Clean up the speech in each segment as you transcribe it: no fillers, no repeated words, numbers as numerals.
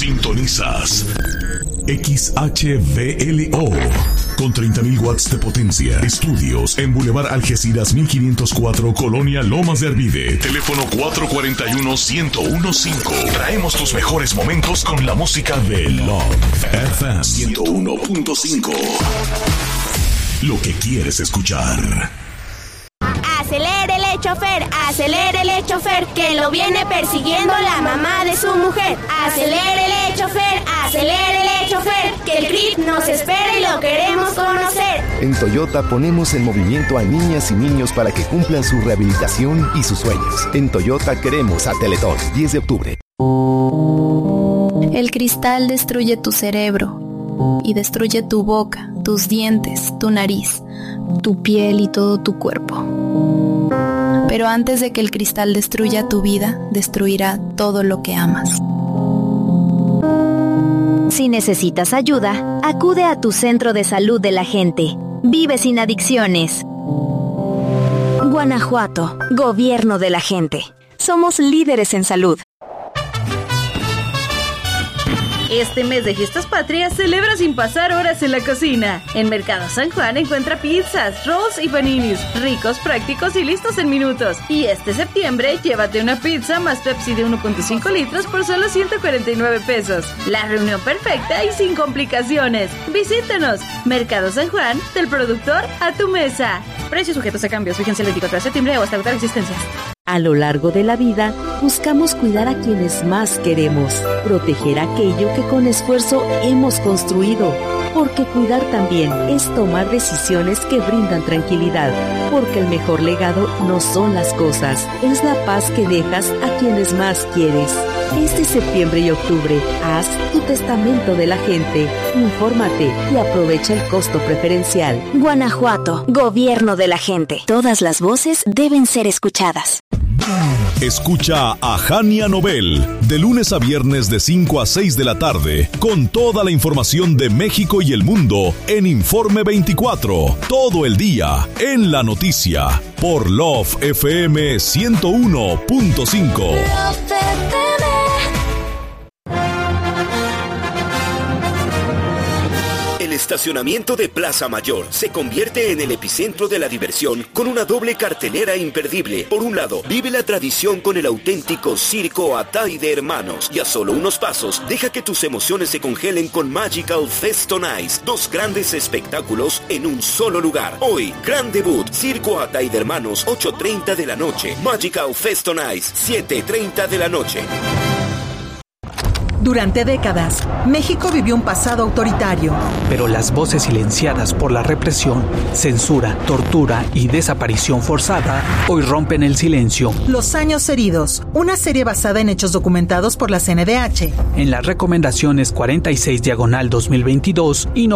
Sintonizas XHVLO con 30.000 watts de potencia. Estudios en Boulevard Algeciras 1504, Colonia Lomas de Arvide. Teléfono 441-1015. Traemos tus mejores momentos con la música de Love FM 101.5. Lo que quieres escuchar. Acelérele, chofer, que lo viene persiguiendo la mamá de su mujer. Acelérele, chofer, que el grip nos espera y lo queremos conocer. En Toyota ponemos en movimiento a niñas y niños para que cumplan su rehabilitación y sus sueños. En Toyota queremos a Teletón, 10 de octubre. El cristal destruye tu cerebro y destruye tu boca, tus dientes, tu nariz, tu piel y todo tu cuerpo. Pero antes de que el cristal destruya tu vida, destruirá todo lo que amas. Si necesitas ayuda, acude a tu centro de salud de la gente. Vive sin adicciones. Guanajuato, gobierno de la gente. Somos líderes en salud. Este mes de Fiestas Patrias celebra sin pasar horas en la cocina. En Mercado San Juan encuentra pizzas, rolls y paninis, ricos, prácticos y listos en minutos. Y este septiembre, llévate una pizza más Pepsi de 1.5 litros por solo 149 pesos. La reunión perfecta y sin complicaciones. Visítanos. Mercado San Juan, del productor a tu mesa. Precios sujetos a cambios. Fíjense el 24 de septiembre o hasta agotar existencias. A lo largo de la vida, buscamos cuidar a quienes más queremos, proteger aquello que con esfuerzo hemos construido, porque cuidar también es tomar decisiones que brindan tranquilidad, porque el mejor legado no son las cosas, es la paz que dejas a quienes más quieres. Este septiembre y octubre, haz tu testamento de la gente, infórmate y aprovecha el costo preferencial. Guanajuato, gobierno de la gente. Todas las voces deben ser escuchadas. Escucha a Jania Nobel de lunes a viernes de 5 a 6 de la tarde con toda la información de México y el mundo en Informe 24, todo el día en la noticia por Love FM 101.5. El estacionamiento de Plaza Mayor se convierte en el epicentro de la diversión con una doble cartelera imperdible. Por un lado, vive la tradición con el auténtico Circo Atay de Hermanos. Y a solo unos pasos, deja que tus emociones se congelen con Magical Fest on Ice. Dos grandes espectáculos en un solo lugar. Hoy, gran debut, Circo Atay de Hermanos, 8:30 de la noche. Magical Fest on Ice, 7:30 de la noche. Durante décadas, México vivió un pasado autoritario. Pero las voces silenciadas por la represión, censura, tortura y desaparición forzada hoy rompen el silencio. Los años heridos, una serie basada en hechos documentados por la CNDH. En las recomendaciones 46/2022 y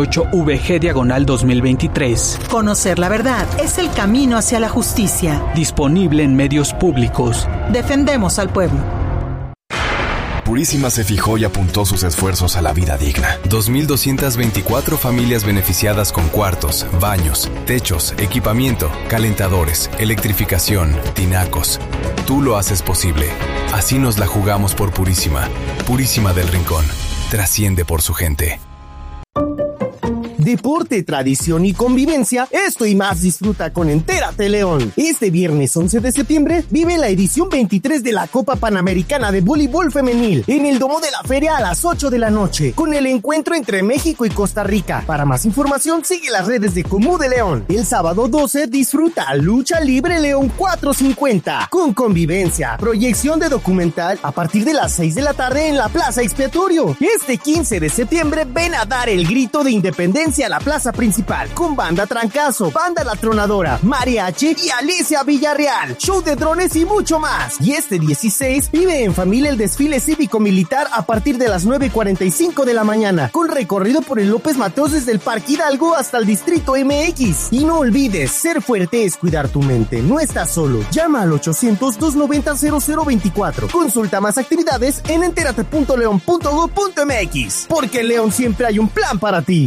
98VG/2023. Conocer la verdad es el camino hacia la justicia. Disponible en medios públicos. Defendemos al pueblo. Purísima se fijó y apuntó sus esfuerzos a la vida digna. 2,224 familias beneficiadas con cuartos, baños, techos, equipamiento, calentadores, electrificación, tinacos. Tú lo haces posible. Así nos la jugamos por Purísima. Purísima del Rincón. Trasciende por su gente. Deporte, tradición y convivencia, esto y más disfruta con Entérate León. Este viernes 11 de septiembre vive la edición 23 de la Copa Panamericana de Voleibol Femenil en el Domo de la Feria a las 8 de la noche, con el encuentro entre México y Costa Rica. Para más información, sigue las redes de Comú de León. El sábado 12 disfruta Lucha Libre León 450, con convivencia, proyección de documental a partir de las 6 de la tarde en la Plaza Expiatorio. Este 15 de septiembre ven a dar el grito de independencia a la plaza principal con Banda Trancazo, Banda La Tronadora, Mariachi y Alicia Villarreal, show de drones y mucho más. Y este 16 vive en familia el desfile cívico-militar a partir de las 9:45 de la mañana, con recorrido por el López Mateos desde el Parque Hidalgo hasta el Distrito MX. Y no olvides, ser fuerte es cuidar tu mente, no estás solo. Llama al 800-290-0024. Consulta más actividades en enterate.leon.go.mx, porque en León siempre hay un plan para ti.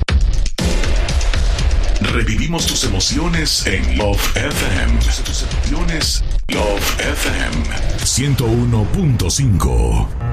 Revivimos tus emociones en Love FM. Tus emociones, Love FM 101.5.